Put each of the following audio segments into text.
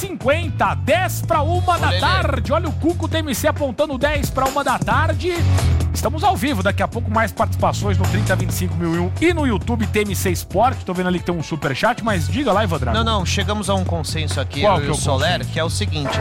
20h50, 10 para 1 da tarde. Olha o Cuco TMC apontando 10 para 1 da tarde. Estamos ao vivo, daqui a pouco mais participações no 3025.001 e no YouTube TMC Esporte. Tô vendo ali que tem um superchat, mas diga lá, Ivan Drago. Não, chegamos a um consenso aqui, Qual eu e o Soler, que é o seguinte,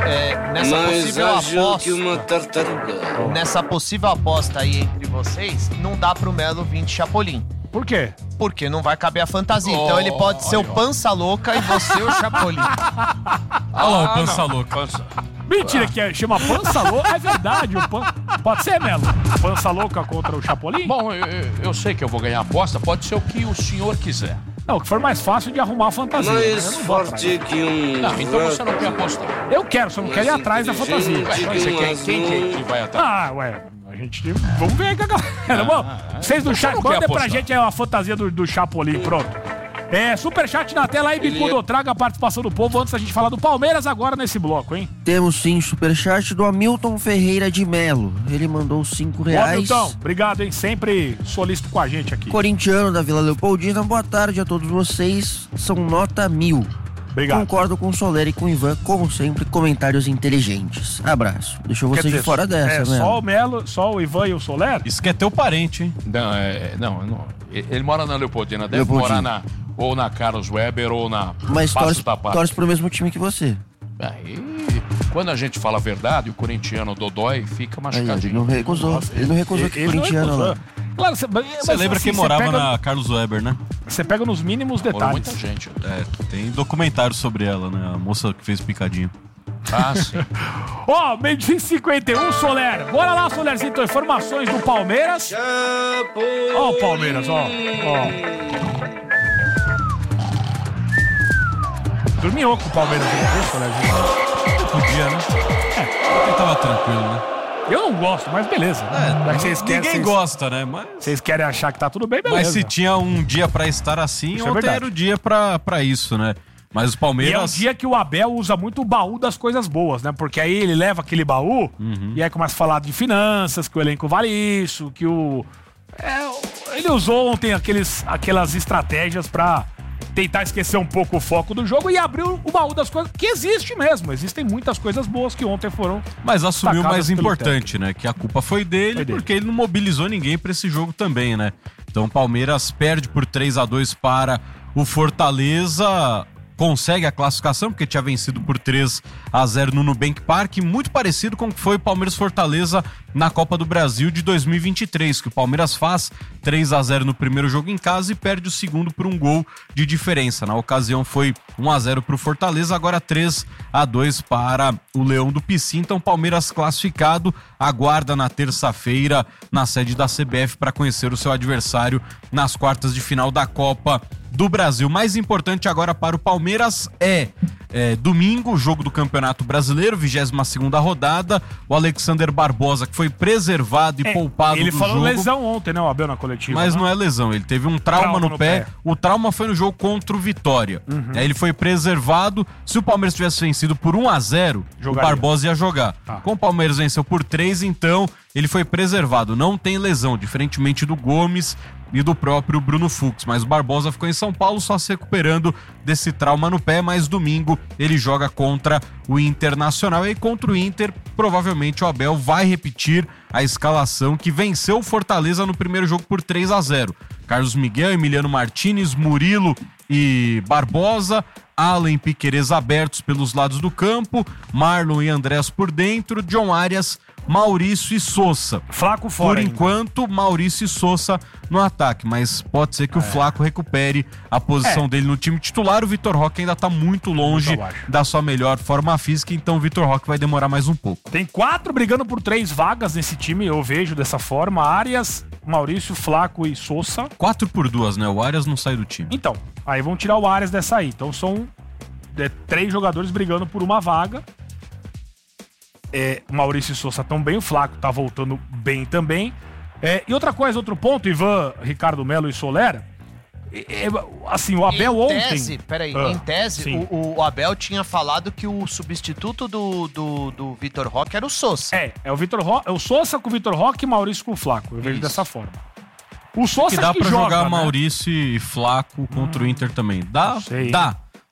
nessa possível aposta aí entre vocês, não dá pro Melo vir de Chapolin. Por quê? Porque não vai caber a fantasia. Então ele pode ser o Pança Louca e você o Chapolin. Olha lá o Pança Louca. Mentira, que chama Pança Louca. É verdade. Pode ser, Melo? Pança Louca contra o Chapolin? Bom, eu sei que eu vou ganhar a aposta. Pode ser o que o senhor quiser. Não, o que for mais fácil de arrumar a fantasia. Mais forte que um... Não, então você não quer apostar. Eu quero, só não quero ir atrás da fantasia. Ué, então você quer quem que vai atrás? Ah, ué... A gente... Vamos ver aí com a galera. Bom, vocês do chat, manda pra gente aí a fantasia do Chapolin, pronto. Superchat na tela aí, Bicudo, traga a participação do povo antes da gente falar do Palmeiras agora nesse bloco, hein? Temos sim superchat do Hamilton Ferreira de Melo. Ele mandou R$5. Ô, Hamilton, obrigado, hein? Sempre solícito com a gente aqui. Corintiano da Vila Leopoldina, boa tarde a todos vocês. São nota 1000. Obrigado. Concordo com o Soler e com o Ivan, como sempre, comentários inteligentes. Abraço. Deixou você de fora dessa, né? Só o Melo, só o Ivan e o Soler? Isso que é teu parente, hein? Não. Ele mora na Leopoldina, deve morar ou na Carlos Weber ou na Mas torce pro mesmo time que você. Aí, quando a gente fala a verdade, o corintiano Dodói fica machucadinho. Ele não recusou que o corintiano lá. Claro, você lembra quem morava na Carlos Weber, né? Você pega nos mínimos detalhes. Muita gente. Tem documentário sobre ela, né? A moça que fez o picadinho. Ah, sim. Ó, meio-dia 51, Soler. Bora lá, Solerzinho, informações do Palmeiras. Ó o Palmeiras, ó. Dormiu com o Palmeiras, Solerzinho. Podia, né? Ele tava tranquilo, né? Eu não gosto, mas beleza. Ninguém gosta, né? Mas... Vocês querem achar que tá tudo bem, beleza. Mas se tinha um dia pra estar assim, isso ontem era o dia pra isso, né? Mas os Palmeiras... E é um dia que o Abel usa muito o baú das coisas boas, né? Porque aí ele leva aquele baú e aí começa a falar de finanças, que o elenco vale isso, que o... ele usou ontem aquelas estratégias pra tentar esquecer um pouco o foco do jogo e abriu o baú das coisas, que existe mesmo. Existem muitas coisas boas que ontem foram... Mas assumiu o mais importante, né? Que a culpa foi dele, porque ele não mobilizou ninguém pra esse jogo também, né? Então o Palmeiras perde por 3-2 para o Fortaleza... Consegue a classificação, porque tinha vencido por 3-0 no Nubank Park, muito parecido com o que foi o Palmeiras Fortaleza na Copa do Brasil de 2023, que o Palmeiras faz 3-0 no primeiro jogo em casa e perde o segundo por um gol de diferença. Na ocasião foi 1-0 para o Fortaleza, agora 3-2 para o Leão do Pici. Então Palmeiras classificado, aguarda na terça-feira na sede da CBF para conhecer o seu adversário nas quartas de final da Copa do Brasil. Mais importante agora para o Palmeiras é domingo, o jogo do Campeonato Brasileiro, 22ª rodada. O Alexander Barbosa, que foi preservado e poupado do jogo. Ele falou lesão ontem, né, o Abel, na coletiva. Mas não é lesão, ele teve um trauma no pé. O trauma foi no jogo contra o Vitória. Aí ele foi preservado. Se o Palmeiras tivesse vencido por 1-0, o Barbosa ia jogar. Como o Palmeiras venceu por 3, então ele foi preservado. Não tem lesão, diferentemente do Gomes e do próprio Bruno Fux, mas o Barbosa ficou em São Paulo só se recuperando desse trauma no pé, mas domingo ele joga contra o Internacional e contra o Inter, provavelmente o Abel vai repetir a escalação que venceu o Fortaleza no primeiro jogo por 3-0. Carlos Miguel, Emiliano Martínez, Murilo e Barbosa, Allen, Piquerez abertos pelos lados do campo, Marlon e Andrés por dentro, John Arias, Maurício e Sousa. Flaco fora. Por enquanto, Maurício e Sousa no ataque, mas pode ser que o Flaco recupere a posição dele no time titular. O Vitor Roque ainda tá muito longe da sua melhor forma física, então o Vitor Roque vai demorar mais um pouco. Tem 4 brigando por 3 vagas nesse time, eu vejo dessa forma. Arias, Maurício, Flaco e Sousa. 4 por 2, né? O Arias não sai do time. Então, aí vão tirar o Arias dessa aí. Então são 3 jogadores brigando por uma vaga. Maurício e Sousa estão bem, o Flaco tá voltando bem também. E outra coisa, outro ponto, Ivan, Ricardo Melo e Soler, assim, o Abel ontem... Em tese, o Abel tinha falado que o substituto do Vitor Roque era o Sousa. É o Vitor Roque, o Sousa com o Vitor Roque e Maurício com o Flaco, eu vejo dessa forma. O Sousa que dá pra joga, jogar né? Maurício e Flaco contra o Inter também. Dá.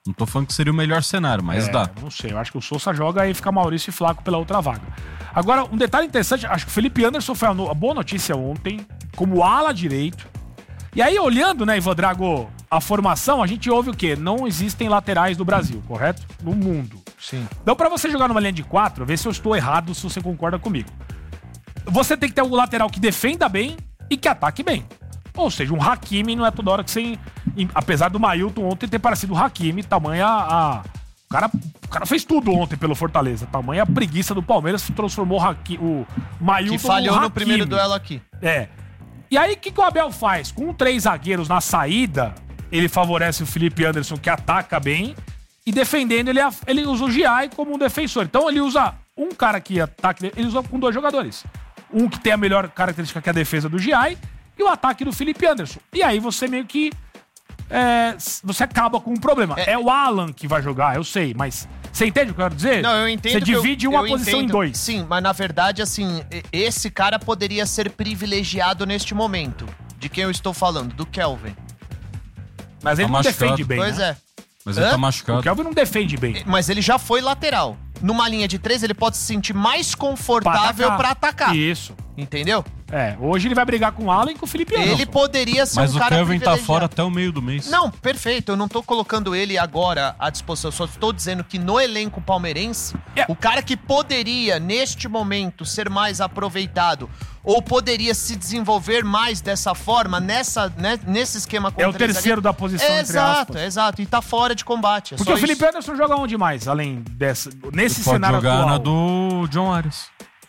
Não tô falando que seria o melhor cenário, mas dá. Não sei, eu acho que o Sousa joga e fica Maurício e Flaco pela outra vaga. Agora, um detalhe interessante, acho que o Felipe Anderson foi a boa notícia ontem, como ala direito. E aí, olhando, né, Ivan Drago, a formação, a gente ouve o quê? Não existem laterais no Brasil, correto? No mundo. Sim. Então, pra você jogar numa linha de 4, vê se eu estou errado, se você concorda comigo. Você tem que ter um lateral que defenda bem e que ataque bem. Ou seja, um Hakimi não é toda hora que você... Apesar do Mailton ontem ter parecido o Hakimi, tamanha O cara fez tudo ontem pelo Fortaleza. Tamanha preguiça do Palmeiras transformou o Mailton que falhou no primeiro duelo aqui. E aí, o que o Abel faz? Com 3 zagueiros na saída, ele favorece o Felipe Anderson, que ataca bem, e defendendo, ele usa o Giai como um defensor. Então, ele usa um cara que ataca, ele usa com 2 jogadores. Um que tem a melhor característica, que é a defesa do Giai, e o ataque do Felipe Anderson. E aí, você meio que... você acaba com um problema. É o Alan que vai jogar, eu sei, mas... Você entende o que eu quero dizer? Não, eu entendo. Você divide uma posição em 2. Sim, mas na verdade, assim, esse cara poderia ser privilegiado neste momento. De quem eu estou falando? Do Kelvin. Mas ele não defende bem, Pois é. Mas ele tá machucado. O Kelvin não defende bem. Mas ele já foi lateral. Numa linha de 3, ele pode se sentir mais confortável pra atacar. Isso. Entendeu? Hoje ele vai brigar com o Alan e com o Felipe Anderson. Ele poderia ser mas um cara Mas o Kelvin tá privilegiado. fora até o meio do mês. Não, perfeito. Eu não tô colocando ele agora à disposição. Só estou dizendo que no elenco palmeirense, o cara que poderia, neste momento, ser mais aproveitado ou poderia se desenvolver mais dessa forma, nesse esquema com o terceiro da posição, entre aspas. Exato. E tá fora de combate. Porque o Felipe Anderson joga onde mais, além dessa... Nesse cenário atual? Pode jogar na do John Arias.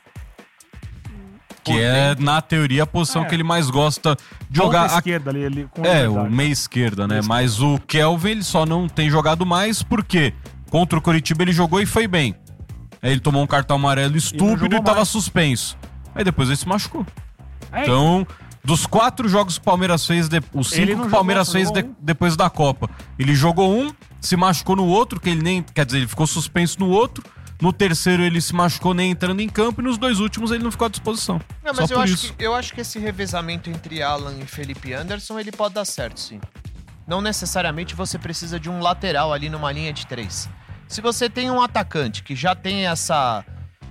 Que é, na teoria, a posição que ele mais gosta de jogar. A esquerda ali com o meia esquerda, né? Mas o Kelvin, ele só não tem jogado mais porque contra o Coritiba ele jogou e foi bem. Aí ele tomou um cartão amarelo estúpido e tava suspenso. Aí depois ele se machucou. Então, dos 4 jogos que o Palmeiras fez, os 5 que o Palmeiras fez depois da Copa, ele jogou um, se machucou no outro, que ele nem... Quer dizer, ele ficou suspenso no outro. No terceiro ele se machucou nem entrando em campo e nos 2 últimos ele não ficou à disposição. Não, mas eu acho que esse revezamento entre Alan e Felipe Anderson, ele pode dar certo, sim. Não necessariamente você precisa de um lateral ali numa linha de 3. Se você tem um atacante que já tem essa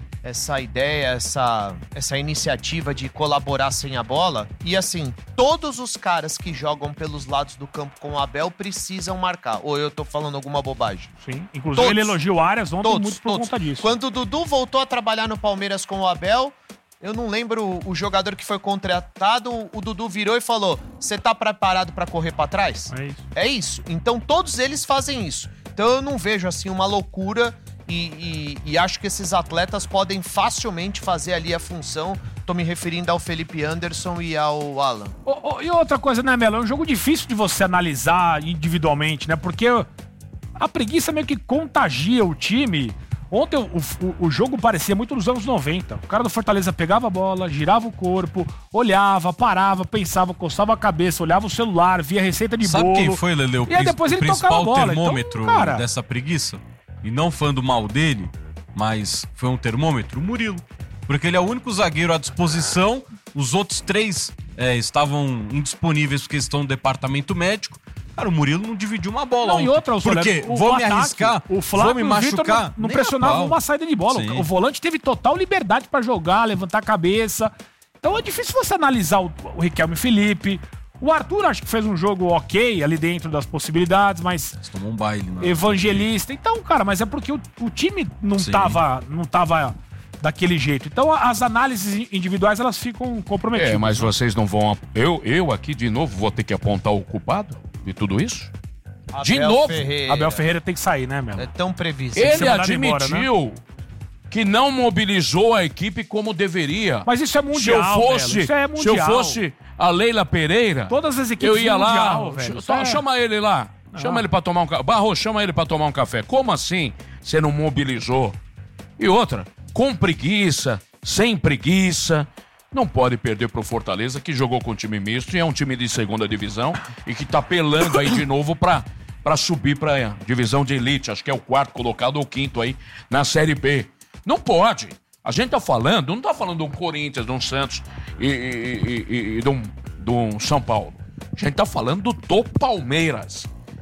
ideia, essa iniciativa de colaborar sem a bola, e assim, todos os caras que jogam pelos lados do campo com o Abel precisam marcar. Ou eu tô falando alguma bobagem? Sim, inclusive ele elogiou o Arias ontem muito por conta disso. Quando o Dudu voltou a trabalhar no Palmeiras com o Abel, eu não lembro o jogador que foi contratado, o Dudu virou e falou: você tá preparado pra correr pra trás? É isso. É isso. Então todos eles fazem isso. Então eu não vejo assim uma loucura. E acho que esses atletas podem facilmente fazer ali a função. Tô me referindo ao Felipe Anderson e ao Alan. E outra coisa, né, Melo? É um jogo difícil de você analisar individualmente, né? Porque a preguiça meio que contagia o time. Ontem o jogo parecia muito nos anos 90. O cara do Fortaleza pegava a bola, girava o corpo, olhava, parava, pensava, coçava a cabeça, olhava o celular, via receita de bolo. Sabe quem foi, Lele, o principal termômetro dessa preguiça? E não falando mal dele, mas foi um termômetro, o Murilo. Porque ele é o único zagueiro à disposição, os outros 3 estavam indisponíveis porque estão no departamento médico. Cara, o Murilo não dividiu uma bola. Não, e outra, porque vou me arriscar, vou me machucar. Não pressionava uma saída de bola. Sim. O volante teve total liberdade pra jogar, levantar a cabeça. Então é difícil você analisar o Riquelme Felipe. O Arthur acho que fez um jogo ok ali dentro das possibilidades, mas... Você tomou um baile, né? Evangelista. Então, cara, mas é porque o time não tava daquele jeito. Então, as análises individuais, elas ficam comprometidas. Mas vocês não vão... Eu aqui, de novo, vou ter que apontar o culpado de tudo isso? Abel Ferreira tem que sair, né, meu? É tão previsível. Ele admitiu... Embora, né? Que não mobilizou a equipe como deveria. Mas isso é mundial, isso é mundial. Se eu fosse a Leila Pereira, todas as equipes eu ia mundial, lá, velho. Chama ele lá. Chama ele pra tomar um café. Barros, chama ele pra tomar um café. Como assim você não mobilizou? E outra, com preguiça, sem preguiça, não pode perder pro Fortaleza, que jogou com time misto e é um time de segunda divisão e que tá pelando aí de novo pra subir pra divisão de elite. Acho que é o 4º colocado ou 5º aí na Série B. Não pode. A gente tá falando, não tá falando de um Corinthians, de um Santos e de um São Paulo. A gente tá falando do Palmeiras.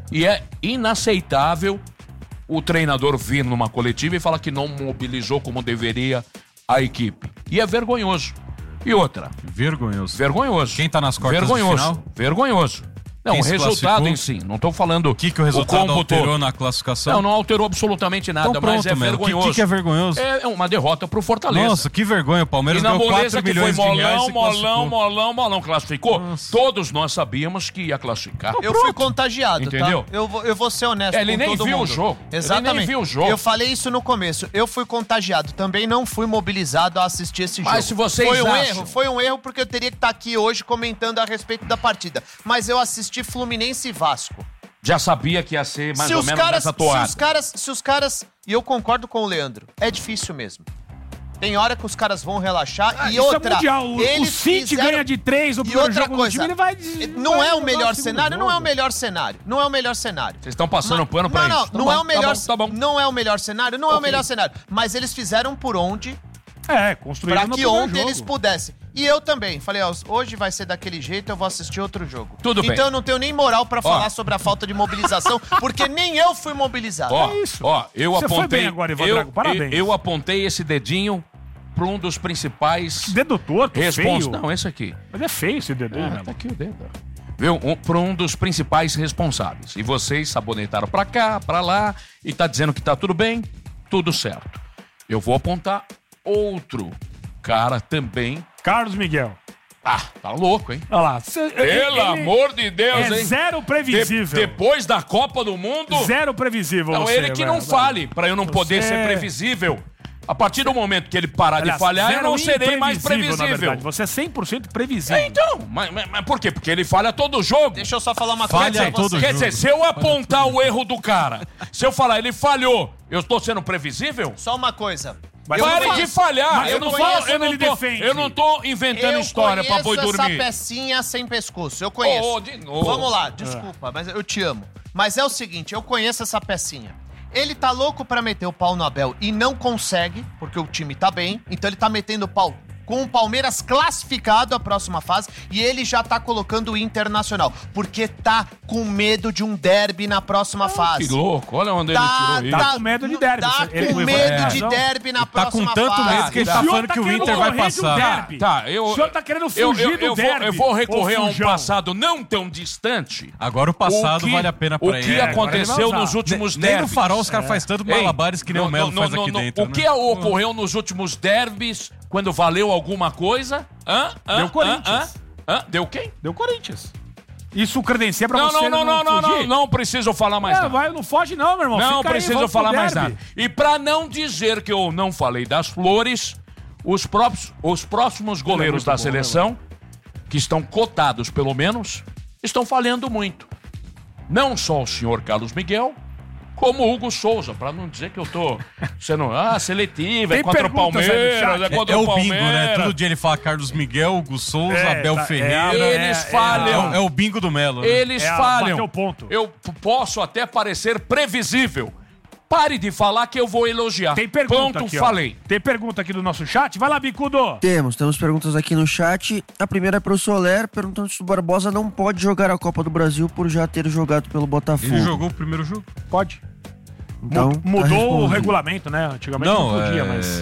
E é inaceitável o treinador vir numa coletiva e falar que não mobilizou como deveria a equipe. E é vergonhoso. E outra. Vergonhoso. Quem tá nas quartas de final? Vergonhoso. Não, Quem o resultado classificou? em si. Não tô falando O que o resultado combo alterou todo. na classificação? Não alterou absolutamente nada, Então pronto, mas é Melo. vergonhoso. O que é vergonhoso? É uma derrota pro Fortaleza. Nossa, que vergonha. O Palmeiras E na ganhou moleza 4 que foi milhões de reais e classificou. molão, classificou. Nossa. Todos nós sabíamos que ia classificar. Eu fui contagiado, Entendeu? tá? Eu vou ser honesto Ele com nem todo viu mundo. o jogo. Exatamente. Ele nem viu o jogo. Eu falei isso no começo. Eu fui contagiado. Também não fui mobilizado a assistir esse jogo. Mas se vocês acham- Foi um erro porque eu teria que estar aqui hoje comentando a respeito da partida. Mas eu assisti Fluminense e Vasco. Já sabia que ia ser mais ou menos nessa toada. Se os caras... E eu concordo com o Leandro. É difícil mesmo. Tem hora que os caras vão relaxar. E Isso outra... é mundial. O City ganha de 3 o E primeiro outra jogo do coisa, time, ele vai... não é o vai melhor jogar segundo cenário, não é o jogo. melhor cenário. Não é o melhor cenário. Vocês estão passando pano pra Não, isso. não é o melhor, Tá bom. não é o melhor cenário, não é o Ok. melhor cenário. Mas eles fizeram por onde Construíram pra no que primeiro ontem jogo. eles pudessem. E eu também. Falei, ó, hoje vai ser daquele jeito, eu vou assistir outro jogo. Tudo bem. Então eu não tenho nem moral pra falar sobre a falta de mobilização, porque nem eu fui mobilizado. Ó, É isso. ó, eu Você apontei... foi bem agora, Ivan Drago, parabéns. Eu apontei esse dedinho pra um dos principais... Dedo torto, feio. Não, esse aqui. Mas é feio esse dedo, né? Tá aqui o dedo. Viu? Pra um dos principais responsáveis. E vocês sabonetaram pra cá, pra lá, e tá dizendo que tá tudo bem, tudo certo. Eu vou apontar outro cara também. Carlos Miguel. Ah, tá louco, hein? Olha lá. Pelo amor de Deus, é hein? zero previsível. Depois da Copa do Mundo... Zero previsível. Não, você, ele que não velho. fale, pra eu não poder Você- ser previsível. A partir do momento que ele parar Aliás, de falhar, eu zero não serei mais imprevisível, na previsível. verdade. Você é 100% previsível. Então, mas por quê? Porque ele falha todo jogo. Deixa eu só falar uma coisa Falha pra todo você. Quer dizer, se eu apontar o erro do cara, se eu falar ele falhou, eu estou sendo previsível? Só uma coisa. Mas Pare eu de conheço- falhar. mas Eu não conheço tô, eu quando não ele tô, defende. eu não tô inventando história pra boi conheço essa dormir. pecinha sem pescoço. Eu conheço. Oh, de novo. Vamos lá, desculpa, mas eu te amo. Mas é o seguinte, eu conheço essa pecinha. Ele tá louco pra meter o pau no Abel e não consegue, porque o time tá bem. Então ele tá metendo o pau com o Palmeiras classificado à próxima fase e ele já tá colocando o Internacional, porque tá com medo de um derby na próxima fase. Que louco, olha onde ele tirou isso. Tá com medo de derby. Tá Ele- com ele- medo é. de derby na Tá com próxima tanto fase. medo que ele tá O senhor falando que o querendo Inter vai correr de um passar. derby. Tá, O senhor tá querendo fugir do derby. Eu vou recorrer ô a um fujão. passado não tão distante. Agora o passado vale a pena pra O ele. que agora ele aconteceu vai usar. nos últimos Nem no derbys? farol os caras fazem tanto malabares que nem o Melo faz aqui dentro. O que ocorreu nos últimos derbys, quando valeu alguma coisa? Deu Corinthians. Deu quem? Deu Corinthians. Isso credencia pra Não, você não preciso falar mais nada. Não foge não, meu irmão. Não Fica aí, preciso vamos pro falar mais derby. nada. E pra não dizer que eu não falei das flores, os próximos goleiros da seleção, que estão cotados pelo menos, estão falhando muito. Não só o senhor Carlos Miguel, como o Hugo Souza, pra não dizer que eu tô sendo seletivo, é Tem contra o perguntas aí no Palmeiras, chat? é contra É o o bingo, Palmeiras. né? Todo dia ele fala Carlos Miguel, Hugo Souza, Abel tá, Ferreira. Eles falham. É o bingo do Melo. Né? Eles falham. bateu o ponto. Eu posso até parecer previsível. Pare de falar que eu vou elogiar. Tem pergunta Ponto, aqui, ó. falei. Tem pergunta aqui do nosso chat. Vai lá, Bicudo. Temos perguntas aqui no chat. A primeira é pro Soler, perguntando se o Barbosa não pode jogar a Copa do Brasil por já ter jogado pelo Botafogo. Ele jogou o primeiro jogo. Pode. Então, tá Mudou o respondido. regulamento, né? Antigamente não podia, mas...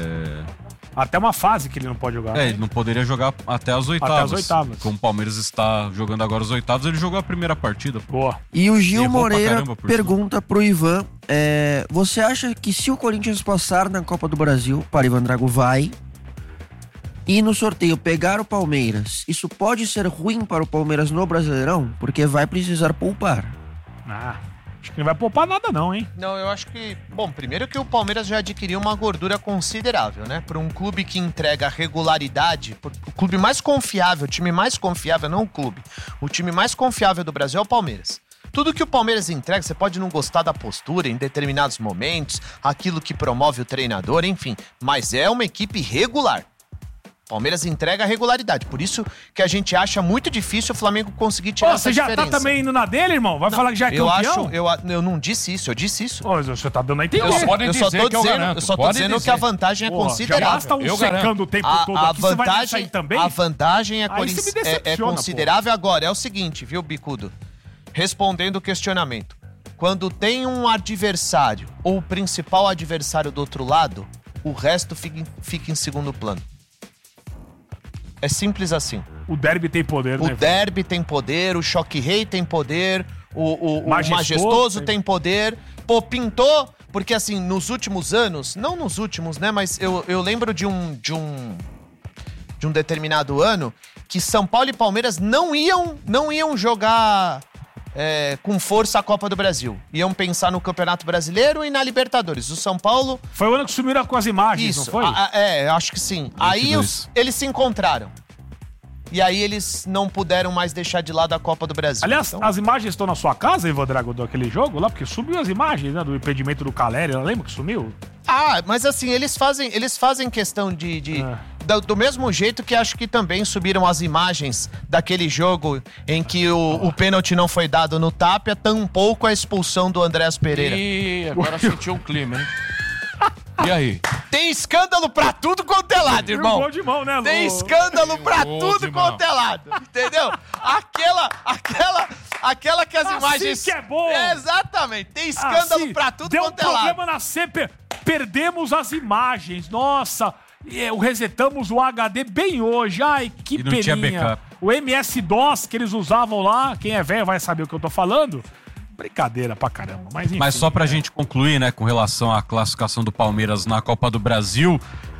Até uma fase que ele não pode jogar. Ele não poderia jogar até as oitavas. Até as oitavas. Como o Palmeiras está jogando agora as oitavas, ele jogou a primeira partida. Boa. E o Gil Errou pra Moreira caramba, por pergunta pro Ivan, você acha que se o Corinthians passar na Copa do Brasil, para Ivan Drago vai, e no sorteio pegar o Palmeiras, isso pode ser ruim para o Palmeiras no Brasileirão? Porque vai precisar poupar. Acho que não vai poupar nada não, hein? Não, eu acho que... Bom, primeiro que o Palmeiras já adquiriu uma gordura considerável, né? Para um clube que entrega regularidade, o clube mais confiável, o time mais confiável, não o clube. O time mais confiável do Brasil é o Palmeiras. Tudo que o Palmeiras entrega, você pode não gostar da postura em determinados momentos, aquilo que promove o treinador, enfim. Mas é uma equipe regular. Palmeiras entrega a regularidade. Por isso que a gente acha muito difícil o Flamengo conseguir tirar essa Você já diferença. tá também indo na dele, irmão? Vai falar que já é Eu campeão? acho, eu não disse isso, eu disse isso. Ô, você tá dando a entender. Eu só- Pode Eu só dizer tô que eu dizendo, garanto, eu só tô pode dizendo dizer. que a vantagem é Porra, já considerável. basta um Eu secando garanto. o tempo todo A aqui, você vai vantagem, sair também? a vantagem é, Aí você me decepciona, considerável agora. É o seguinte, viu, Bicudo? Respondendo o questionamento. Quando tem um adversário ou o principal adversário do outro lado, o resto fica em segundo plano. É simples assim. O derby tem poder, né? O derby tem poder, o Choque Rei tem poder, o Majestoso tem poder. Pô, pintou, porque assim, nos últimos anos, não nos últimos, né, mas eu lembro de um determinado ano que São Paulo e Palmeiras não iam jogar com força a Copa do Brasil. Iam pensar no Campeonato Brasileiro e na Libertadores. O São Paulo... Foi o ano que sumiram com as imagens, Isso, não foi? Acho que sim. Aí eles se encontraram. E aí eles não puderam mais deixar de lado a Copa do Brasil. Aliás, então... as imagens estão na sua casa, Ivan Drago, daquele jogo lá? Porque sumiu as imagens, né? Do impedimento do Caleri, lembra que sumiu? Mas assim, eles fazem questão do mesmo jeito que acho que também subiram as imagens daquele jogo em que o pênalti não foi dado no Tapia, tampouco a expulsão do Andrés Pereira. Ih, agora sentiu um clima, hein? E aí? Tem escândalo pra tudo quanto é lado, irmão. Gol de mão, né, Lu? Tem escândalo pra tudo quanto é lado, entendeu? Aquela que as imagens... que é bom! Exatamente, tem escândalo pra tudo quanto é lado. Deu um problema na CP, perdemos as imagens, nossa... Resetamos o HD bem hoje. Ai, que peninha. Tinha backup. O MS-DOS que eles usavam lá, quem é velho vai saber o que eu tô falando. Brincadeira pra caramba. Mas, enfim, mas só pra gente concluir, né, com relação à classificação do Palmeiras na Copa do Brasil,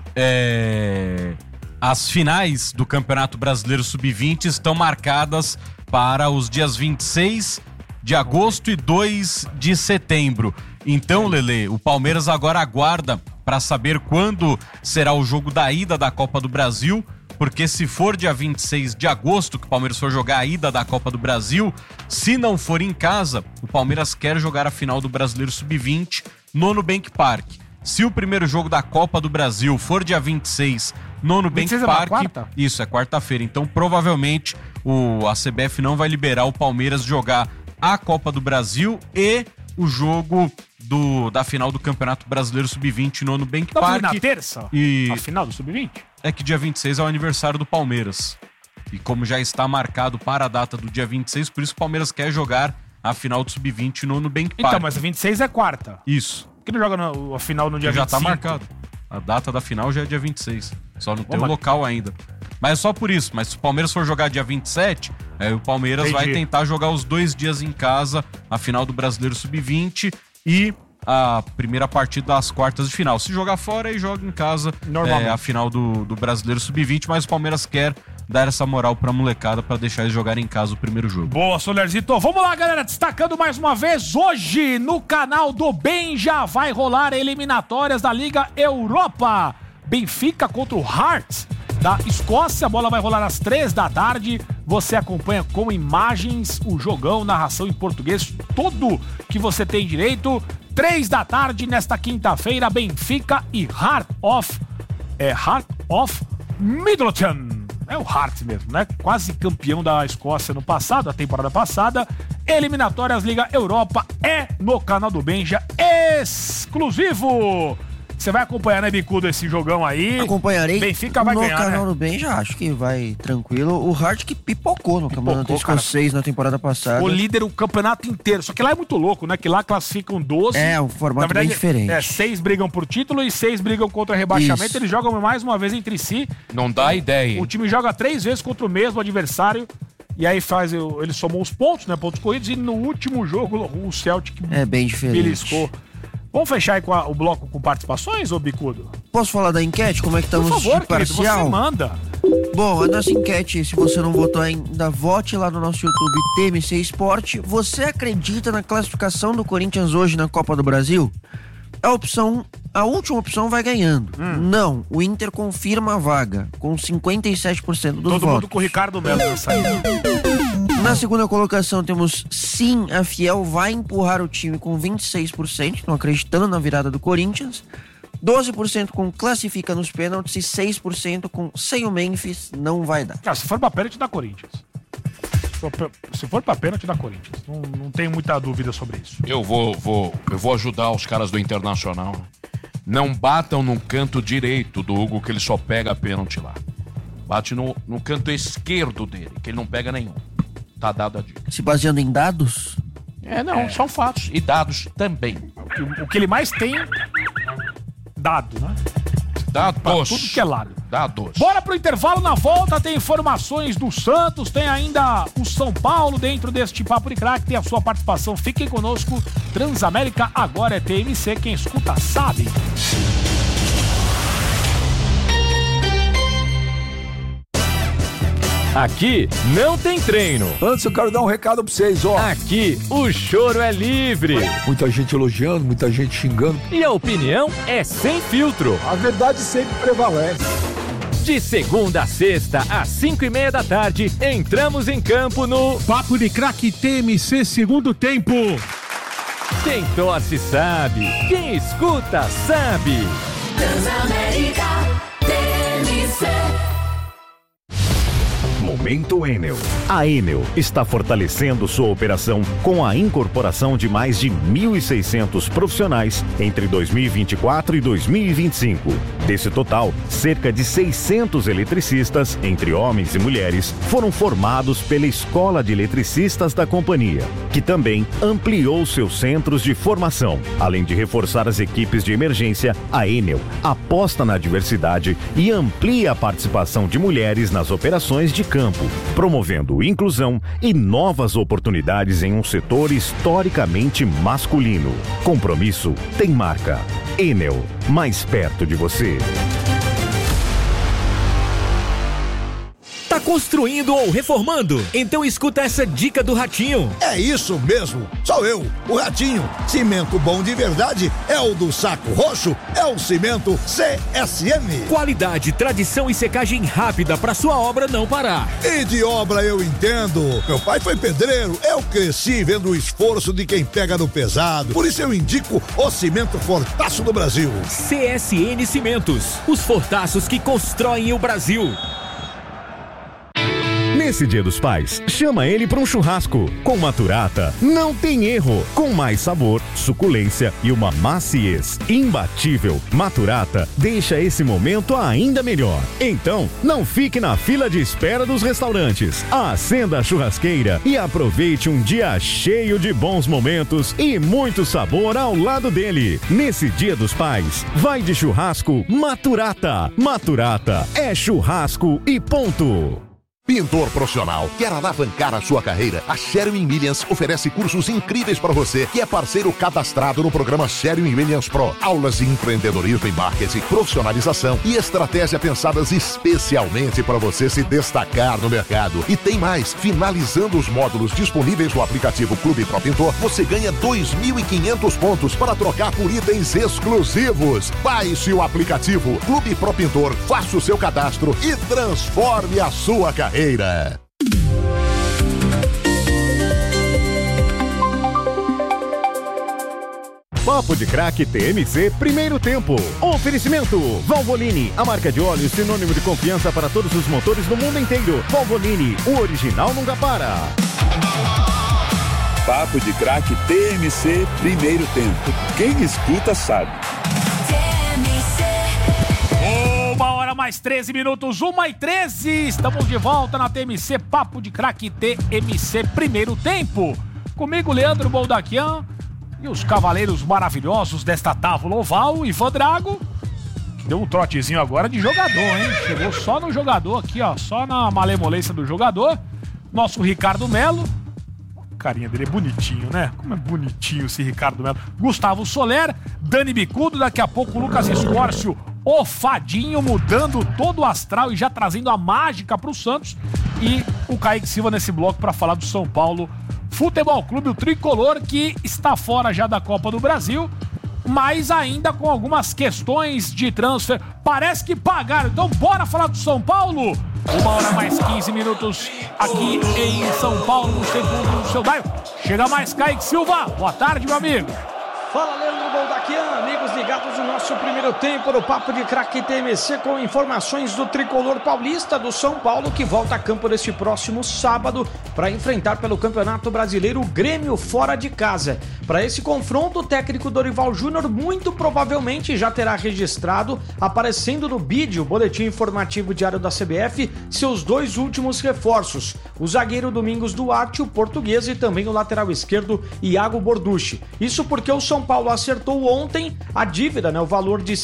as finais do Campeonato Brasileiro Sub-20 estão marcadas para os dias 26 de agosto e 2 de setembro. Então, Lelê, o Palmeiras agora aguarda para saber quando será o jogo da ida da Copa do Brasil, porque se for dia 26 de agosto que o Palmeiras for jogar a ida da Copa do Brasil, se não for em casa, o Palmeiras quer jogar a final do Brasileiro Sub-20 no Nubank Park. Se o primeiro jogo da Copa do Brasil for dia 26 no Nubank Park, isso, é quarta-feira, então provavelmente a CBF não vai liberar o Palmeiras jogar a Copa do Brasil e o jogo da final do Campeonato Brasileiro Sub-20 no Nubank Park. Na terça? A final do Sub-20? É que dia 26 é o aniversário do Palmeiras. E como já está marcado para a data do dia 26, por isso o Palmeiras quer jogar a final do Sub-20 no Nubank Park. Então, mas a 26 é quarta. Isso. Por que não joga a final no dia 25? Já está marcado. A data da final já é dia 26. Só não tem o local ainda. Mas é só por isso. Mas se o Palmeiras for jogar dia 27, aí o Palmeiras vai tentar jogar os 2 dias em casa, a final do Brasileiro Sub-20 e a primeira partida das quartas de final. Se jogar fora, aí joga em casa a final do Brasileiro Sub-20, mas o Palmeiras quer dar essa moral pra molecada pra deixar eles jogarem em casa o primeiro jogo. Boa, Solerzito. Vamos lá, galera, destacando mais uma vez, hoje no canal do Benja vai rolar eliminatórias da Liga Europa. Benfica contra o Hearts da Escócia, a bola vai rolar às 3 da tarde, você acompanha com imagens o jogão, narração em português, tudo que você tem direito. 3 da tarde, nesta quinta-feira, Benfica e Heart of Midlothian. É o Heart mesmo, né? Quase campeão da Escócia no passado, a temporada passada. Eliminatórias Liga Europa é no canal do Benja, exclusivo. Você vai acompanhar, né, Bicudo, esse jogão aí? Acompanharei. Benfica vai ganhar, no canal né? do Benja, acho que vai tranquilo. O Hart que pipocou no campeonato escocês na temporada passada. O líder o campeonato inteiro. Só que lá é muito louco, né? Que lá classificam 12. É, um formato bem diferente. 6 brigam por título e 6 brigam contra rebaixamento. Isso. Eles jogam mais uma vez entre si. Não dá ideia. O time joga 3 vezes contra o mesmo adversário. E aí ele somou os pontos, né? Pontos corridos. E no último jogo, o Celtic bem diferente. Beliscou. Vamos fechar aí o bloco com participações, ô Bicudo? Posso falar da enquete? Como é que estamos? Por favor, de parcial? Querido, você manda. Bom, a nossa enquete, se você não votou ainda, vote lá no nosso YouTube TMC Esporte. Você acredita na classificação do Corinthians hoje na Copa do Brasil? A última opção vai ganhando. Não, o Inter confirma a vaga, com 57% dos votos. Todo mundo com o Ricardo Melo nessa aí. Na segunda colocação temos sim, a Fiel vai empurrar o time com 26%, estão acreditando na virada do Corinthians. 12% com classifica nos pênaltis e 6% com sem o Memphis não vai dar. Cara, se for pra pênalti, dá Corinthians. Se for pra pênalti, dá Corinthians. Não tenho muita dúvida sobre isso. Eu vou ajudar os caras do Internacional. Não batam no canto direito do Hugo, que ele só pega pênalti lá. Bate no canto esquerdo dele, que ele não pega nenhum. Tá dado a dica. Se baseando em dados? São fatos. E dados também. O que ele mais tem, dado, né? Dados. Pra tudo que é lado. Dados. Bora pro intervalo, na volta tem informações do Santos, tem ainda o São Paulo dentro deste Papo de Craque, tem a sua participação, fiquem conosco. Transamérica agora é TMC, quem escuta sabe. Aqui não tem treino. Antes eu quero dar um recado pra vocês, ó. Aqui o choro é livre. Muita gente elogiando, muita gente xingando. E a opinião é sem filtro. A verdade sempre prevalece. De segunda a sexta, às 5:30 da tarde, entramos em campo no Papo de Craque TMC segundo tempo. Quem torce sabe, quem escuta sabe. Transamérica TMC. Momento Enel. A Enel está fortalecendo sua operação com a incorporação de mais de 1.600 profissionais entre 2024 e 2025. Desse total, cerca de 600 eletricistas, entre homens e mulheres, foram formados pela Escola de Eletricistas da companhia, que também ampliou seus centros de formação. Além de reforçar as equipes de emergência, a Enel aposta na diversidade e amplia a participação de mulheres nas operações de campo, promovendo inclusão e novas oportunidades em um setor historicamente masculino. Compromisso tem marca. Enel, mais perto de você. Tá construindo ou reformando? Então escuta essa dica do Ratinho. É isso mesmo, sou eu, o Ratinho. Cimento bom de verdade é o do Saco Roxo, é o cimento CSM. Qualidade, tradição e secagem rápida para sua obra não parar. E de obra eu entendo. Meu pai foi pedreiro, eu cresci vendo o esforço de quem pega no pesado. Por isso eu indico o cimento Fortaço do Brasil. CSN Cimentos, os fortaços que constroem o Brasil. Nesse Dia dos Pais, chama ele para um churrasco. Com Maturata, não tem erro. Com mais sabor, suculência e uma maciez imbatível, Maturata deixa esse momento ainda melhor. Então, não fique na fila de espera dos restaurantes. Acenda a churrasqueira e aproveite um dia cheio de bons momentos e muito sabor ao lado dele. Nesse Dia dos Pais, vai de churrasco Maturata. Maturata é churrasco e ponto. Pintor profissional, quer alavancar a sua carreira? A Sherwin Williams oferece cursos incríveis para você, que é parceiro cadastrado no programa Sherwin Williams Pro. Aulas de empreendedorismo e marketing, profissionalização e estratégia pensadas especialmente para você se destacar no mercado. E tem mais, finalizando os módulos disponíveis no aplicativo Clube Pro Pintor, você ganha 2.500 pontos para trocar por itens exclusivos. Baixe o aplicativo Clube Pro Pintor, faça o seu cadastro e transforme a sua carreira. Papo de Craque TMC primeiro tempo. Oferecimento Valvoline, a marca de óleo sinônimo de confiança para todos os motores no mundo inteiro. Valvoline, o original nunca para. Papo de Craque TMC primeiro tempo. Quem escuta sabe. Mais 13 minutos, 1h13, estamos de volta na TMC, Papo de Craque TMC primeiro tempo. Comigo, Leandro Boldaquian e os cavaleiros maravilhosos desta tábua oval, Ivan Drago, que deu um trotezinho agora de jogador, hein? Chegou só no jogador aqui, ó, só na malemolência do jogador. Nosso Ricardo Melo, a carinha dele é bonitinho, né? Como é bonitinho esse Ricardo Melo. Gustavo Soler, Dani Bicudo, daqui a pouco o Lucas Escórcio, o Fadinho mudando todo o astral e já trazendo a mágica pro Santos. E o Kaique Silva nesse bloco para falar do São Paulo Futebol Clube, o tricolor que está fora já da Copa do Brasil, mas ainda com algumas questões de transfer. Parece que pagaram. Então bora falar do São Paulo. 1h mais 15 minutos aqui em São Paulo, no segundo do seu Daio. Chega mais Kaique Silva. Boa tarde, meu amigo. Fala, Leandro Boldaquian, amigos ligados ligados no nosso primeiro tempo do Papo de Craque TMC com informações do tricolor paulista do São Paulo, que volta a campo neste próximo sábado para enfrentar pelo Campeonato Brasileiro o Grêmio fora de casa. Para esse confronto, o técnico Dorival Júnior muito provavelmente já terá registrado, aparecendo no BID, o Boletim Informativo Diário da CBF, seus 2 últimos reforços, o zagueiro Domingos Duarte, o português, e também o lateral esquerdo Iago Borducci. Isso porque o São Paulo acertou ontem a dívida, o valor de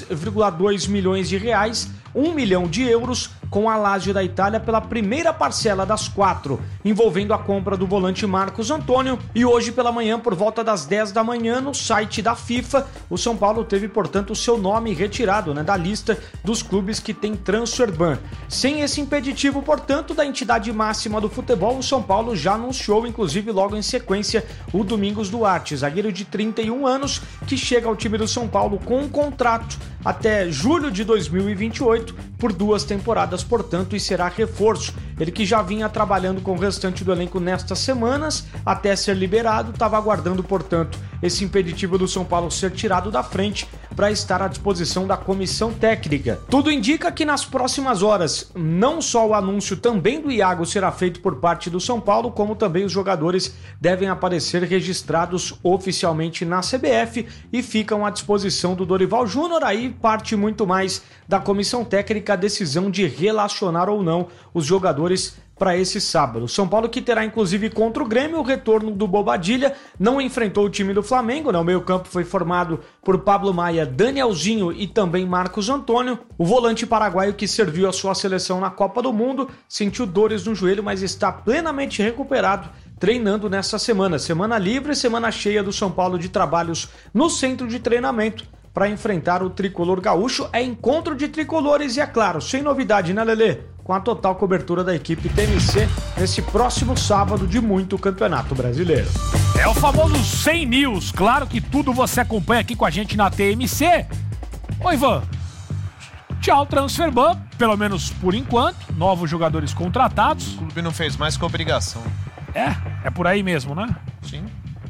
6,2 milhões de reais, 1 milhão de euros, com a Lazio da Itália pela primeira parcela das 4, envolvendo a compra do volante Marcos Antônio. E hoje pela manhã, por volta das 10 da manhã, no site da FIFA, o São Paulo teve, portanto, o seu nome retirado da lista dos clubes que tem transfer ban. Sem esse impeditivo, portanto, da entidade máxima do futebol, o São Paulo já anunciou, inclusive logo em sequência, o Domingos Duarte, zagueiro de 31 anos, que chega ao time do São Paulo com um contrato até julho de 2028, por 2 temporadas, portanto, e será reforço. Ele que já vinha trabalhando com o restante do elenco nestas semanas, até ser liberado, estava aguardando, portanto, esse impeditivo do São Paulo ser tirado da frente para estar à disposição da comissão técnica. Tudo indica que nas próximas horas, não só o anúncio também do Iago será feito por parte do São Paulo, como também os jogadores devem aparecer registrados oficialmente na CBF e ficam à disposição do Dorival Júnior. Aí parte muito mais da comissão técnica a decisão de relacionar ou não os jogadores para esse sábado. São Paulo que terá inclusive contra o Grêmio o retorno do Bobadilla, não enfrentou o time do Flamengo, o meio-campo foi formado por Pablo Maia, Danielzinho e também Marcos Antônio. O volante paraguaio que serviu a sua seleção na Copa do Mundo sentiu dores no joelho, mas está plenamente recuperado, treinando nessa semana. Semana livre, semana cheia do São Paulo de trabalhos no centro de treinamento para enfrentar o tricolor gaúcho. É encontro de tricolores e, é claro, sem novidade, né, Lelê? Com a total cobertura da equipe TMC nesse próximo sábado de muito Campeonato Brasileiro. É o famoso 100 News. Claro que tudo você acompanha aqui com a gente na TMC. Oi, Ivan. Tchau, Transferban, pelo menos por enquanto. Novos jogadores contratados. O clube não fez mais que obrigação. É por aí mesmo, né? Sim.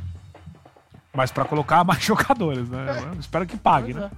Mas pra colocar mais jogadores, né? Eu espero que pague, né?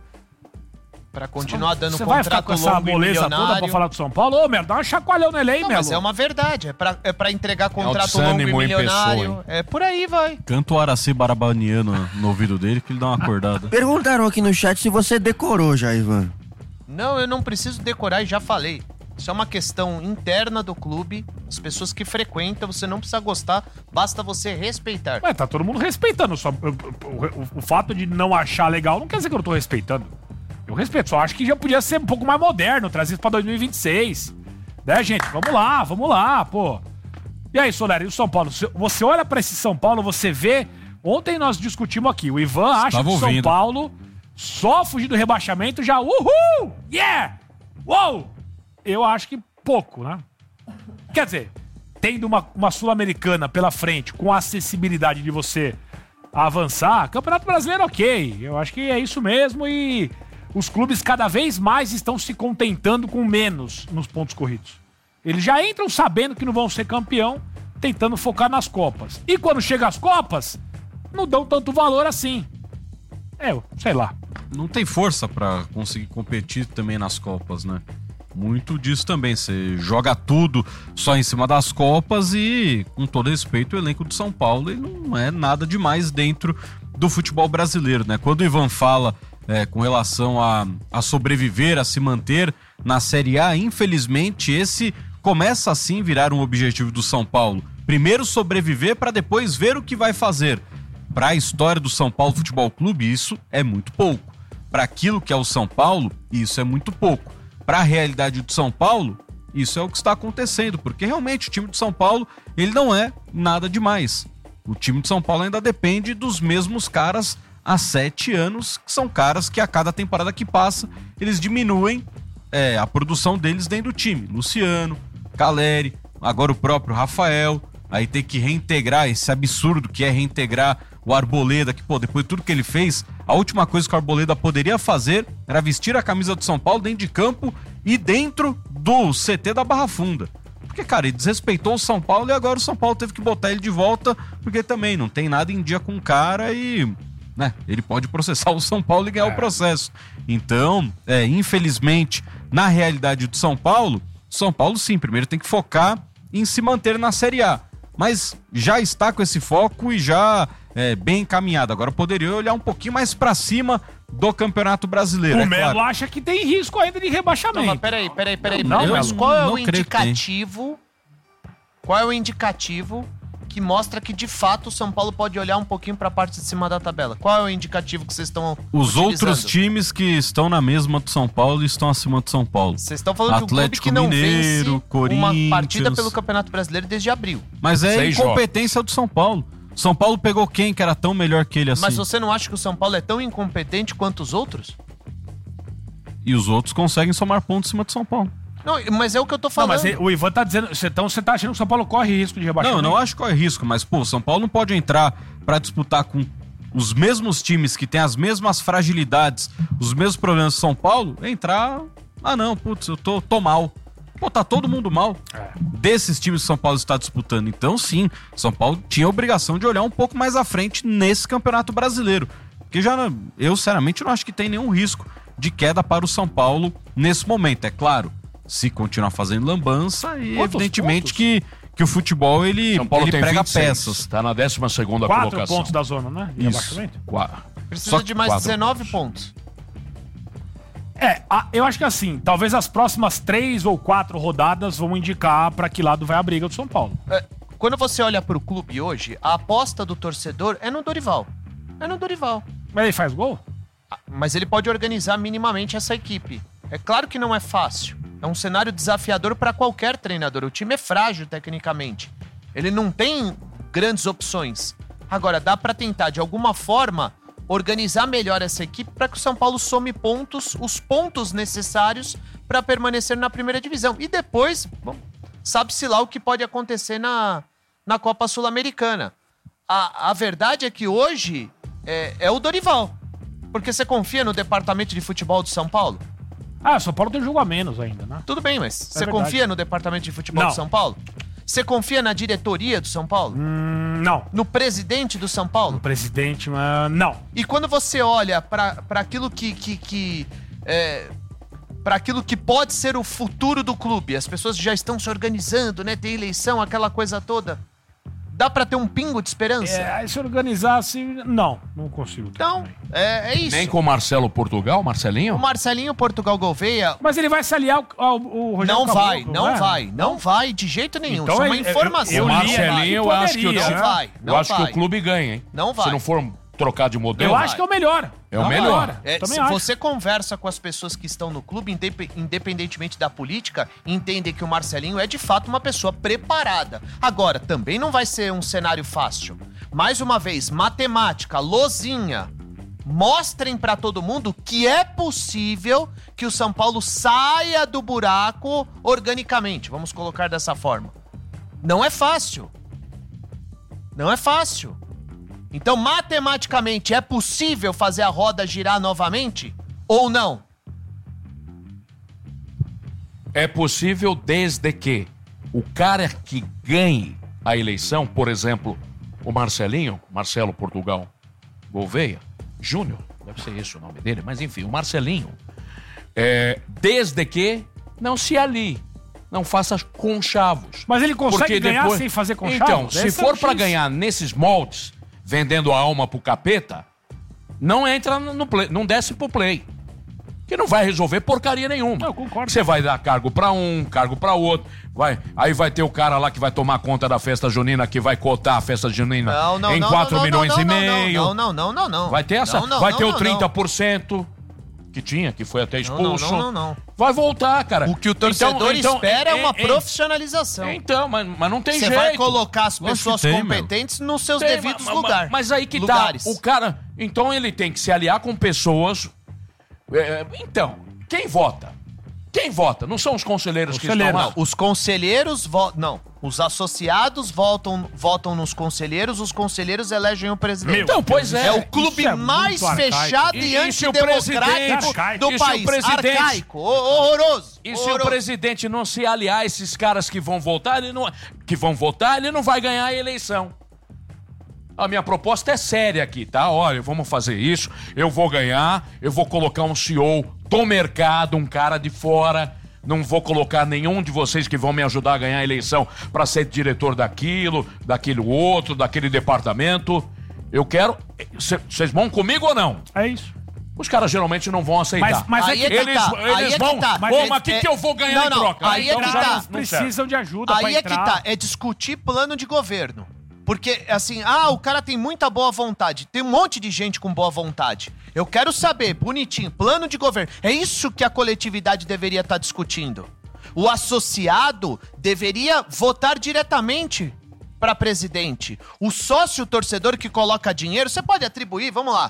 Pra continuar dando contrato longo. Você vai ficar com essa moleza toda pra falar do São Paulo? Ô, Melo, dá uma chacoalhão nele aí, Melo. Mas é uma verdade. É pra entregar contrato longo e milionário. É por aí, vai. Canta o Araci Barabaniano no ouvido dele que ele dá uma acordada. Perguntaram aqui no chat se você decorou já, Ivan. Não, eu não preciso decorar e já falei. Isso é uma questão interna do clube. As pessoas que frequentam, você não precisa gostar, basta você respeitar. Ué, tá todo mundo respeitando. Só, o fato de não achar legal não quer dizer que eu não tô respeitando. Eu respeito, só acho que já podia ser um pouco mais moderno, trazer isso pra 2026. Né, gente? Vamos lá, pô. E aí, Soler, e o São Paulo? Você olha pra esse São Paulo, você vê... Ontem nós discutimos aqui, o Ivan acha que o São Paulo só fugir do rebaixamento já... Uhul! Yeah! Uou! Eu acho que pouco, né? Quer dizer, tendo uma Sul-Americana pela frente, com a acessibilidade de você avançar, Campeonato Brasileiro, ok. Eu acho que é isso mesmo e os clubes cada vez mais estão se contentando com menos nos pontos corridos. Eles já entram sabendo que não vão ser campeão, tentando focar nas Copas. E quando chega às Copas, não dão tanto valor assim. Sei lá. Não tem força pra conseguir competir também nas Copas, né? Muito disso também, você joga tudo só em cima das Copas e, com todo respeito, o elenco do São Paulo ele não é nada demais dentro do futebol brasileiro, né? Quando o Ivan fala com relação a sobreviver, a se manter na Série A, infelizmente esse começa assim a virar um objetivo do São Paulo. Primeiro sobreviver para depois ver o que vai fazer. Para a história do São Paulo Futebol Clube, isso é muito pouco. Para aquilo que é o São Paulo, isso é muito pouco. Para a realidade do São Paulo, isso é o que está acontecendo, porque realmente o time do São Paulo, ele não é nada demais. O time de São Paulo ainda depende dos mesmos caras há 7 anos, que são caras que a cada temporada que passa, eles diminuem a produção deles dentro do time. Luciano, Caleri, agora o próprio Rafael, aí tem que reintegrar esse absurdo que é reintegrar o Arboleda, que, depois de tudo que ele fez, a última coisa que o Arboleda poderia fazer era vestir a camisa do São Paulo dentro de campo e dentro do CT da Barra Funda. Porque, cara, ele desrespeitou o São Paulo e agora o São Paulo teve que botar ele de volta, porque também não tem nada em dia com o cara e né? Ele pode processar o São Paulo e ganhar o processo. Então, infelizmente, na realidade do São Paulo sim, primeiro tem que focar em se manter na Série A. Mas já está com esse foco e já bem encaminhado. Agora poderia olhar um pouquinho mais pra cima do Campeonato Brasileiro. O Melo acha que tem risco ainda de rebaixamento. Não, mas peraí. Mas qual é o indicativo? Qual é o indicativo que mostra que de fato o São Paulo pode olhar um pouquinho pra parte de cima da tabela? Qual é o indicativo que vocês estão Os outros times que estão na mesma do São Paulo e estão acima do São Paulo. Vocês estão falando de um clube que não vence uma partida pelo Campeonato Brasileiro desde abril. Mas é incompetência do São Paulo. São Paulo pegou quem que era tão melhor que ele assim? Mas você não acha que o São Paulo é tão incompetente quanto os outros? E os outros conseguem somar pontos em cima do São Paulo. Não, mas é o que eu tô falando. Não, mas o Ivan tá dizendo... Então você tá achando que o São Paulo corre risco de rebaixamento? Não, eu não acho que corre risco, mas, o São Paulo não pode entrar pra disputar com os mesmos times que têm as mesmas fragilidades, os mesmos problemas do São Paulo, entrar... eu tô mal. Tá todo mundo mal. Desses times que o São Paulo está disputando. Então, sim, São Paulo tinha a obrigação de olhar um pouco mais à frente nesse Campeonato Brasileiro. Porque eu, sinceramente, não acho que tem nenhum risco de queda para o São Paulo nesse momento. É claro, se continuar fazendo lambança, e evidentemente que o futebol ele prega 26, peças. Tá na 12ª colocação. 4 pontos da zona, né? De rebaixamento. Precisa de mais 19 pontos. Eu acho que assim, talvez as próximas 3 ou 4 rodadas vão indicar pra que lado vai a briga do São Paulo. Quando você olha pro clube hoje, a aposta do torcedor é no Dorival. Mas ele faz gol? Mas ele pode organizar minimamente essa equipe. É claro que não é fácil. É um cenário desafiador para qualquer treinador. O time é frágil tecnicamente. Ele não tem grandes opções. Agora, dá para tentar, de alguma forma, organizar melhor essa equipe para que o São Paulo some pontos, os pontos necessários para permanecer na primeira divisão. E depois, sabe-se lá o que pode acontecer na Copa Sul-Americana. A verdade é que hoje é o Dorival. Porque você confia no departamento de futebol do São Paulo? O São Paulo tem jogo a menos ainda, né? Tudo bem, mas você confia no departamento de futebol do São Paulo? Você confia na diretoria do São Paulo? Não. No presidente do São Paulo? No presidente, não. E quando você olha para aquilo para aquilo que pode ser o futuro do clube, as pessoas já estão se organizando, né? Tem eleição, aquela coisa toda. Dá pra ter um pingo de esperança? Se organizasse, não consigo. Então, é isso. Nem com o Marcelo Portugal, Marcelinho? O Marcelinho Portugal Gouveia... Mas ele vai se aliar ao Rogério Caboclo, não vai, de jeito nenhum. Então, isso é uma informação. O Marcelinho, eu acho que não vai. Que o clube ganha, hein? Não vai. Se não for trocar de modelo... Eu acho que é o melhor. É o melhor. Se você conversa com as pessoas que estão no clube, independentemente da política, entendem que o Marcelinho é de fato uma pessoa preparada. Agora, também não vai ser um cenário fácil. Mais uma vez, matemática, lozinha. Mostrem pra todo mundo que é possível que o São Paulo saia do buraco organicamente. Vamos colocar dessa forma. Não é fácil. Então, matematicamente, é possível fazer a roda girar novamente? Ou não? É possível desde que o cara que ganhe a eleição, por exemplo, o Marcelo Portugal Gouveia Júnior, deve ser esse o nome dele, mas enfim, o Marcelinho, desde que não se alie, não faça conchavos. Mas ele consegue ganhar sem fazer conchavos? Então, se for pra ganhar nesses moldes, vendendo a alma pro capeta, não entra no play, não desce pro play. Que não vai resolver porcaria nenhuma. Eu concordo. Você vai dar cargo pra um, cargo pra outro. Aí vai ter o cara lá que vai tomar conta da festa junina, que vai cotar a festa junina em 4 milhões e meio. Não. Vai ter essa? Vai ter o 30% que tinha, que foi até expulso. Não. Vai voltar, cara. O que o torcedor espera é uma profissionalização. Então, mas não tem jeito. Você vai colocar as pessoas competentes nos seus devidos lugares. Mas aí que lugares. Tá. O cara... Então ele tem que se aliar com pessoas... Então, quem vota? Quem vota? Não são os conselheiros que estão lá? Os conselheiros votam... Não. Os associados votam nos conselheiros, os conselheiros elegem o presidente. Então, pois é. É o clube mais fechado e antidemocrático do país. Arcaico, horroroso. E se o presidente não se aliar a esses caras que vão votar, ele não vai ganhar a eleição. A minha proposta é séria aqui, tá? Olha, vamos fazer isso, eu vou ganhar, eu vou colocar um CEO do mercado, um cara de fora, não vou colocar nenhum de vocês que vão me ajudar a ganhar a eleição para ser diretor daquele outro, daquele departamento. Eu quero... Vocês vão comigo ou não? É isso. Os caras geralmente não vão aceitar. Mas aí é que eles tá. Eles vão... Mas o que eu vou ganhar em troca? Aí é que tá. Precisam de ajuda pra Aí é entrar. que tá. É discutir plano de governo. Porque, assim, o cara tem muita boa vontade. Tem um monte de gente com boa vontade. Eu quero saber, bonitinho, plano de governo. É isso que a coletividade deveria estar discutindo. O associado deveria votar diretamente para presidente. O sócio torcedor que coloca dinheiro, você pode atribuir, vamos lá,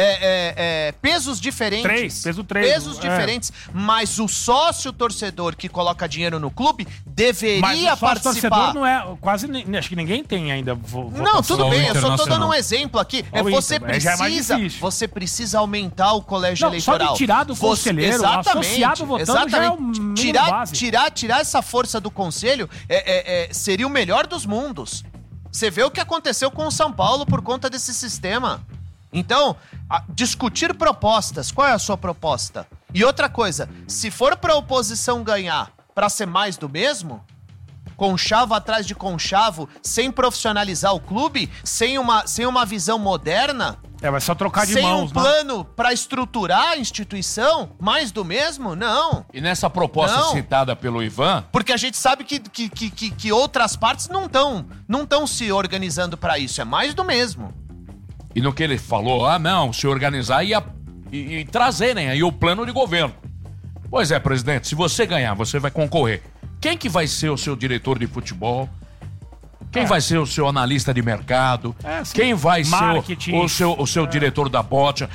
pesos diferentes. Peso 3. Pesos diferentes, mas o sócio torcedor que coloca dinheiro no clube deveria Mas o sócio participar. torcedor não é... Quase... Acho que ninguém tem ainda votação. Não, tudo bem, eu só tô dando um exemplo aqui. Já é mais difícil. Você precisa aumentar o colégio Não, eleitoral. só de tirar do conselheiro, associado votando já é o mínimo base. Tirar essa força do conselho seria o melhor dos mundos. Você vê o que aconteceu com o São Paulo por conta desse sistema. Então, discutir propostas. Qual é a sua proposta? E outra coisa, se for pra oposição ganhar pra ser mais do mesmo, conchavo atrás de conchavo, sem profissionalizar o clube, sem uma visão moderna... vai só trocar de sem mãos, um plano pra estruturar a instituição, mais do mesmo? Não. E nessa proposta citada pelo Ivan... Porque a gente sabe que outras partes não estão se organizando pra isso. É mais do mesmo. E no que ele falou, se organizar e trazerem aí o plano de governo. Pois é, presidente, se você ganhar, você vai concorrer. Quem que vai ser o seu diretor de futebol? Quem vai ser o seu analista de mercado? Quem vai ser o seu diretor da bote?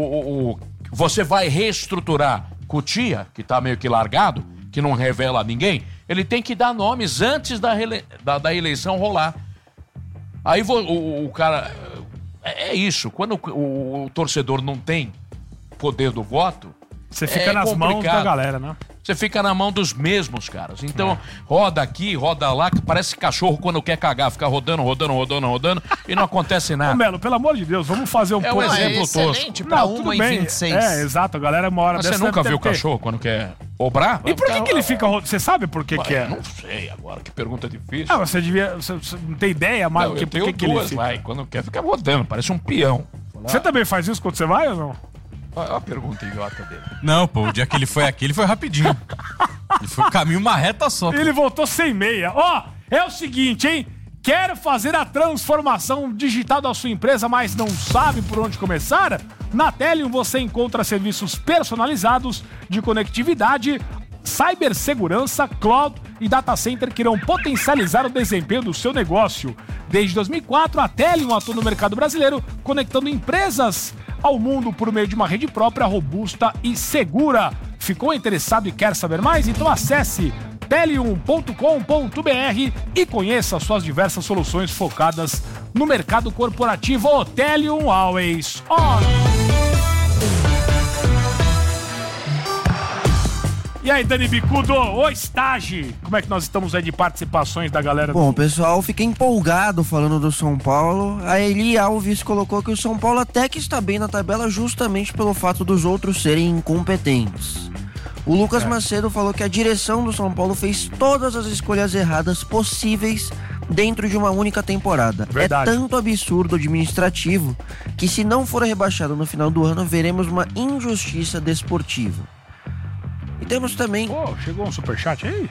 Você vai reestruturar Cutia, que tá meio que largado, que não revela a ninguém. Ele tem que dar nomes antes da eleição rolar. Aí o cara... É isso, quando o torcedor não tem poder do voto... Você fica nas mãos da galera, né? Você fica na mão dos mesmos caras. Então, roda aqui, roda lá, que parece cachorro quando quer cagar. Fica rodando e não acontece nada. Ô, Melo, pelo amor de Deus, vamos fazer um pouco. É um exemplo excelente pra 1h26. Exato, a galera mora... Mas você nunca viu o cachorro quando quer obrar? E por que ele fica... Você sabe por que é? Não sei agora, que pergunta difícil. Você devia... Você não tem ideia mais do que por que ele fica? Quando quer, fica rodando, parece um peão. Você também faz isso quando você vai ou não? Olha a pergunta idiota dele. Não, pô, o dia que ele foi aqui, ele foi rapidinho. Ele foi caminho uma reta só. Pô. Ele voltou sem meia. É o seguinte, hein? Quer fazer a transformação digital da sua empresa, mas não sabe por onde começar? Na Telium você encontra serviços personalizados de conectividade, cibersegurança, cloud e data center que irão potencializar o desempenho do seu negócio. Desde 2004, a Telium atua no mercado brasileiro, conectando empresas ao mundo por meio de uma rede própria, robusta e segura. Ficou interessado e quer saber mais? Então acesse telium.com.br e conheça suas diversas soluções focadas no mercado corporativo. Telium Always On! E aí, Dani Bicudo, o estágio, como é que nós estamos aí de participações da galera? Bom, o pessoal fica empolgado falando do São Paulo. A Eli Alves colocou que o São Paulo até que está bem na tabela justamente pelo fato dos outros serem incompetentes. O Lucas Macedo falou que a direção do São Paulo fez todas as escolhas erradas possíveis dentro de uma única temporada. Verdade. É tanto absurdo administrativo que se não for rebaixado no final do ano, veremos uma injustiça desportiva. E temos também... chegou um superchat aí?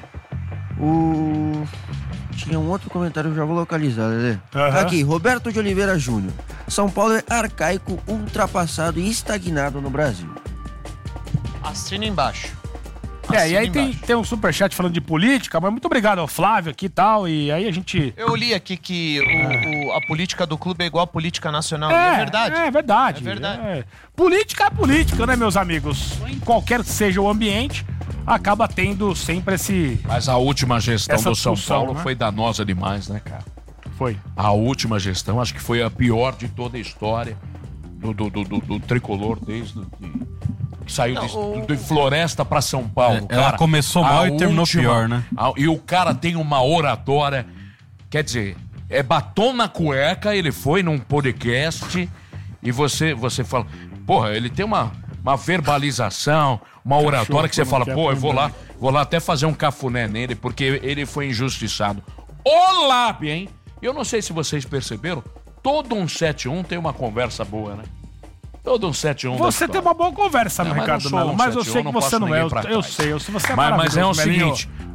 Tinha um outro comentário, já vou localizar, Lelê. Aqui, Roberto de Oliveira Júnior. São Paulo é arcaico, ultrapassado e estagnado no Brasil. Assina embaixo. E aí tem um superchat falando de política, mas muito obrigado ao Flávio aqui e tal, e aí a gente... Eu li aqui que a política do clube é igual a política nacional, é verdade. É verdade. É verdade. Política é política, né, meus amigos? Em qualquer que seja o ambiente, acaba tendo sempre esse... Mas a última gestão do São discussão, Paulo foi danosa demais, né, cara? Foi. A última gestão, acho que foi a pior de toda a história do tricolor desde... que saiu de Floresta pra São Paulo. Ela começou mal e terminou pior, né? E o cara tem uma oratória. Quer dizer, É batom na cueca, ele foi num podcast e você fala, porra, ele tem uma verbalização, uma oratória que você fala, pô, eu vou lá até fazer um cafuné nele, porque ele foi injustiçado. Olá, hein? Eu não sei se vocês perceberam, todo um 7-1 tem uma conversa boa, né? Todo um 7-1. Você tem uma boa conversa, meu Ricardo Melo, mas eu sei que você não é. Eu sei, se você é mas é o Melinho. seguinte...